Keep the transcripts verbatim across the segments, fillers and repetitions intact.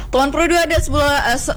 Tuan Pro dua ada sebuah uh, se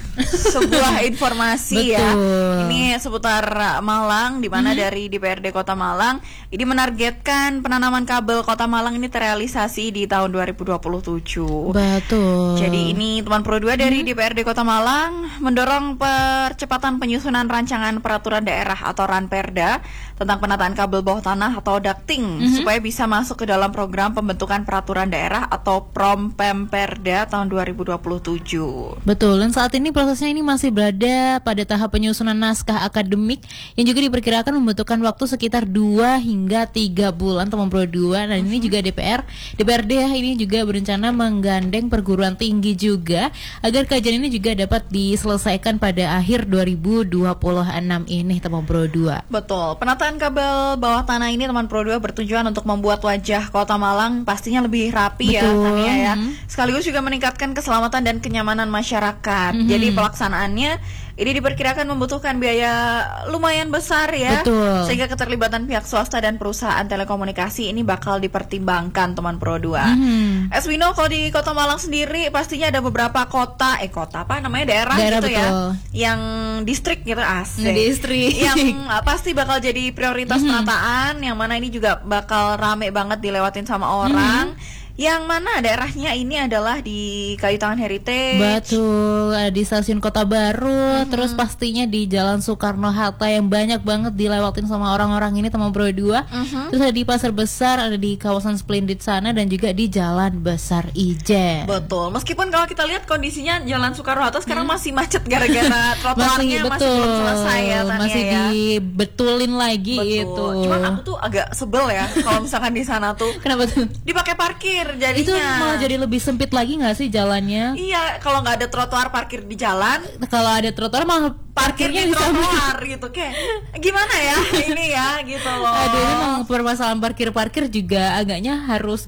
sebuah informasi ya. Ini seputar Malang, di mana hmm. dari D P R D Kota Malang ini menargetkan penanaman kabel Kota Malang ini terrealisasi di tahun dua ribu dua puluh tujuh. Betul. Jadi ini Tuan Pro dua dari hmm. D P R D Kota Malang mendorong percepatan penyusunan rancangan peraturan daerah atau Ranperda tentang penataan kabel bawah tanah atau ducting hmm. supaya bisa masuk ke dalam program pembentukan peraturan daerah atau Prompemperda tahun dua ribu dua puluh tujuh. Betul, dan saat ini prosesnya ini masih berada pada tahap penyusunan naskah akademik yang juga diperkirakan membutuhkan waktu sekitar dua hingga tiga bulan teman Pro dua. Dan uh-huh. ini juga D P R, D P R D ini juga berencana menggandeng perguruan tinggi juga agar kajian ini juga dapat diselesaikan pada akhir dua ribu dua puluh enam ini teman Pro dua. Betul, penataan kabel bawah tanah ini teman Pro dua bertujuan untuk membuat wajah Kota Malang pastinya lebih rapi. Betul. Ya Tania ya. Mm-hmm. Sekaligus juga meningkatkan keselamatan dan kenyamanan masyarakat. Mm-hmm. Jadi pelaksanaannya ini diperkirakan membutuhkan biaya lumayan besar ya. Betul. Sehingga keterlibatan pihak swasta dan perusahaan telekomunikasi ini bakal dipertimbangkan teman Pro dua. Mm-hmm. As we know, kalau di Kota Malang sendiri pastinya ada beberapa kota, eh kota apa namanya daerah, daerah gitu betul. ya. Yang distrik gitu asik. Distrik. Yang uh, pasti bakal jadi prioritas mm-hmm. penataan, yang mana ini juga bakal rame banget dilewatin sama orang. Mm-hmm. Yang mana daerahnya ini adalah di Kayu Tangan Heritage. Betul, ada di Stasiun Kota Baru, mm-hmm. terus pastinya di Jalan Soekarno-Hatta yang banyak banget dilewatin sama orang-orang ini teman Pro dua. Mm-hmm. Terus ada di Pasar Besar, ada di kawasan Splendid sana, dan juga di Jalan Besar Ijen. Betul, meskipun kalau kita lihat kondisinya Jalan Soekarno-Hatta sekarang mm. masih macet gara-gara trotoarnya masih, masih belum selesai ya Tania, masih ya. dibetulin lagi. Betul. Itu. Cuman aku tuh agak sebel ya kalau misalkan di sana tuh. Kenapa tuh? Dipakai parkir. Jadinya. Itu malah jadi lebih sempit lagi nggak sih jalannya? Iya, kalau nggak ada trotoar parkir di jalan. Kalau ada trotoar malah parkirnya parkir di trotoar gitu, kayak gimana ya ini ya gitu loh. Aduh, ini memang permasalahan parkir-parkir juga agaknya harus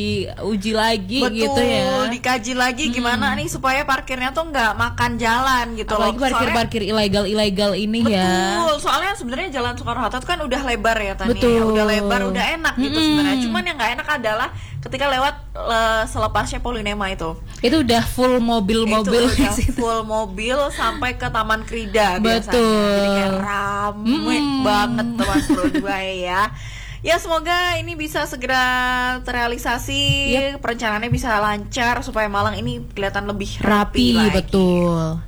diuji lagi. Betul, gitu ya. Dikaji lagi gimana hmm. nih supaya parkirnya tuh nggak makan jalan gitu. Apalagi loh. Parkir-parkir ilegal-ilegal ini betul, ya. Betul, soalnya sebenarnya Jalan Soekarno-Hatta kan udah lebar ya Tania. Betul. Udah lebar, udah enak gitu hmm. sebenarnya. Cuman yang nggak enak adalah ketika lewat uh, selepasnya Polinema itu. Itu udah full mobil-mobil. Itu udah full mobil sampai ke Taman Krida. Betul. Biasanya. Jadi kayak rame hmm. banget teman Pro dua ya. Ya semoga ini bisa segera terrealisasi, yep. perencanaannya bisa lancar supaya Malang ini kelihatan lebih rapi, rapi lagi. Betul.